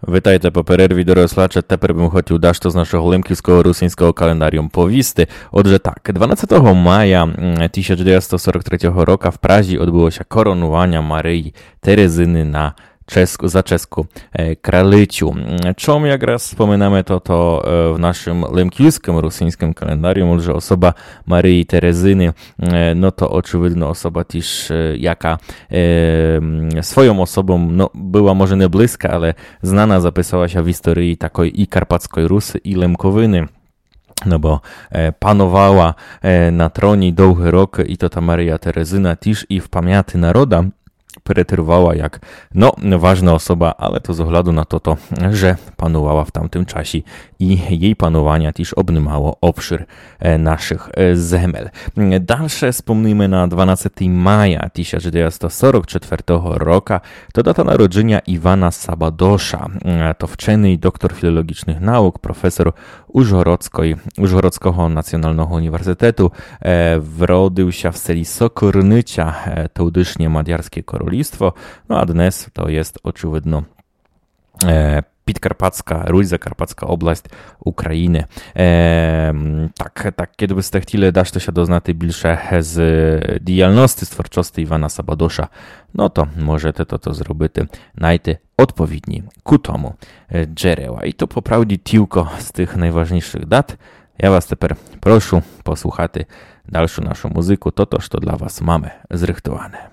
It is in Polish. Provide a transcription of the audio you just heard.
Вітайте по перерві, дорослаче. Тепер бим хотів дашто з нашого лемківського русинського календаріум повісти. Отже так, 12 мая 1943 року в Празі відбулося коронування Марії Терезини на za czeską kraliciu. Czemu jak raz wspominamy to w naszym lemkijskim, rosyjskim kalendarium, że osoba Maryi Terezyny, no to oczywiście osoba też jaka swoją osobą, no była może nie bliska, ale znana zapisała się w historii takiej i karpackiej Rusy, i Lemkowyny. No bo panowała na tronie długi rok i to ta Maryja Terezyna też i w pamięci naroda pretyrowała jak, no, ważna osoba, ale to z oglądu na to, że panowała w tamtym czasie i jej panowania też obnymało obszar naszych zemel. Dalsze wspomnimy na 12 maja 1944 roku, to data narodzenia Iwana Sabadosza, to wczesny doktor filologicznych nauk, profesor Użhorockiego Nacjonalnego Uniwersytetu, wrodził się w seli Sokornycia, to udysznie Madiarskie Królestwo, no a dnes to jest oczywiście Підкарпатська, Русь, Закарпатська область України. Так, kiedy byste chcieli dać to się doznати більше з діяльності, з творчості Івана Сабадоша, no to możecie to zrobić, znajdę odpowiedni ku tomu джерела. I to poprawdzie tylko z tych najważniejszych dat. Ja was teraz proszę posłuchać dalszą naszą muzykę, to, co dla was mamy zrychtowane.